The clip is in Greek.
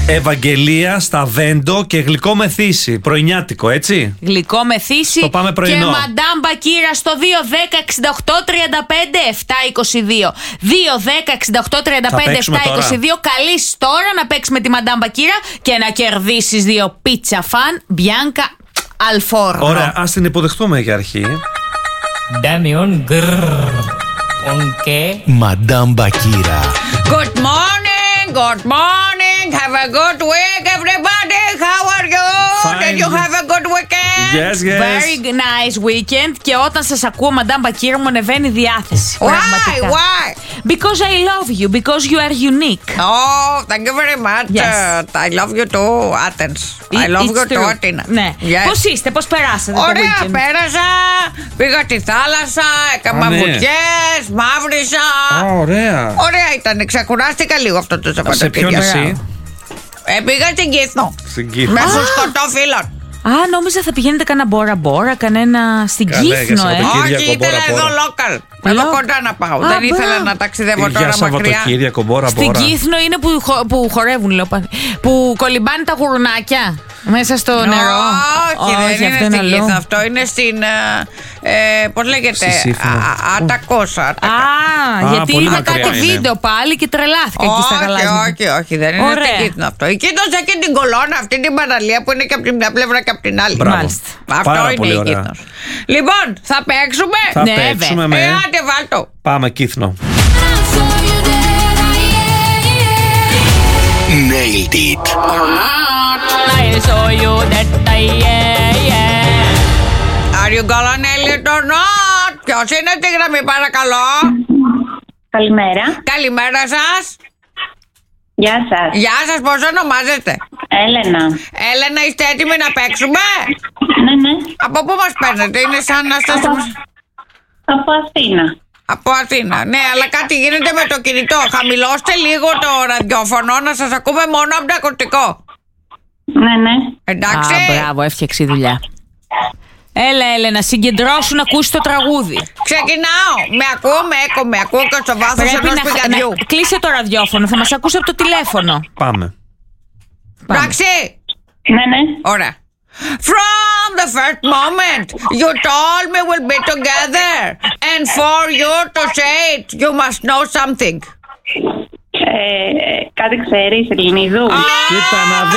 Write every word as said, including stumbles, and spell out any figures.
Ευαγγελία, Σταβέντο και γλυκό μεθύσι. Πρωινιάτικο, έτσι. Γλυκό μεθύσι. Το πάμε πρωινό. Και Μαντάμ Μπακύρα στο δύο δέκα εξήντα οκτώ τριάντα πέντε επτά είκοσι δύο. δύο δέκα εξήντα οκτώ τριάντα πέντε επτά είκοσι δύο. Καλείς τώρα να παίξεις με τη Μαντάμ Μπακύρα και να κερδίσεις δύο πίτσα φαν Μπιάνκα Αλφόρνο. Ωραία, ας την υποδεχτούμε για αρχή. Ντάμιον γκρρρρ. Ονκέ. Μαντάμ Μπακύρα. Good morning, good morning. Have a good week, everybody. How are you? Fine. Did you have a good weekend? Yes, yes. Very nice weekend. Και όταν σας ακούω, Μαντάμ Μπακύρα, μου ανεβαίνει η διάθεση. Why? Πραγματικά. Why? Because I love you, because you are unique. Oh, thank you very much. Yes. Uh, I love you too, Athens. I love It's you too, true. Athena. Ναι. Yes. Πώς είστε, πώς περάσατε το Ωραία, weekend? πέρασα, πήγα στη θάλασσα, έκανα Α, ναι. βουτιές, μαύρισα. Α, ωραία. Ωραία ήταν, ξεκουράστηκα λίγο αυτό το Σε ποιον Σαββατοκύριακο. εσύ? Ε, πήγα στην Κύθνο. Στην Κύθνο. Με φουσκωτό φίλων. Α, νόμιζα θα πηγαίνετε κανένα μπόρα-μπόρα, κανένα στην Καλέ, για Κύθνο, ε. Σαββατοκύριακο. Όχι, Κύριο, ήθελα μπόρα, εδώ μπόρα. local. Εδώ Local. κοντά να πάω. Α, Δεν ήθελα μπράβο. να ταξιδεύω Για τώρα μακριά. Σαββατοκύριακο, μπόρα, Στην μπόρα. Κύθνο είναι που, χο- που χορεύουν, λέω. πα- Που κολυμπάνε τα γουρνάκια μέσα στο νερό. Όχι, δεν είναι αυτό στην αλλού. Κύθνο. Αυτό είναι στην. Ε, πώς λέγεται. Στη Σύφνο. Ατακός. Α, γιατί πολύ είδα μακριά κάτι είναι. βίντεο πάλι και τρελάθηκα εκεί στα Όχι, γαλάζια. όχι, όχι, δεν είναι Ωραία. στην Κύθνο αυτό. Η Κύθνος έχει την κολόνα, αυτή την παραλία που είναι και από την μια πλευρά και από την άλλη. Μπράβο. Μάλιστα. Αυτό Πάρα είναι πολύ η ωραία. Κύθνος. Λοιπόν, θα παίξουμε. Θα Ναι, παίξουμε βέβαια. Ε, με. άντε βάλτο. Πάμε Κύθνο. Nailed it. I saw you that I, yeah, yeah. Are you gonna nail it or not? Ποιος είναι τη γραμμή, παρακαλώ? Καλημέρα. Καλημέρα σας. Γεια σας. Γεια σας, πώς ονομάζεστε? Έλενα. Έλενα, είστε έτοιμοι να παίξουμε? Ναι, ναι. Από πού μας παίρνετε? Είναι σαν να είστε Από, από Αθήνα. από Αθήνα. Ναι, αλλά κάτι γίνεται με το κινητό. Χαμηλώστε λίγο το ραδιόφωνο, να σας ακούμε μόνο από το ακουστικό. Ναι, ναι. Εντάξει. Α, μπράβο, έφτιαξε η δουλειά. Έλα, Έλενα, συγκεντρώσου να ακούσει το τραγούδι. Ξεκινάω. Με ακούω, με έκο, με ακούω και στο βάθος Πρέπει ενός να, πηγαδιού. να κλείσε το ραδιόφωνο, θα μας ακούσει από το τηλέφωνο. Πάμε. Πάμε. Εντάξει. Ναι, ναι. Ωραία. From the first moment you told me we'll be together, and for you to say it, you must know something. Ε, κάτι ξέρεις, Ελληνίδου? Κοίτα να δεις.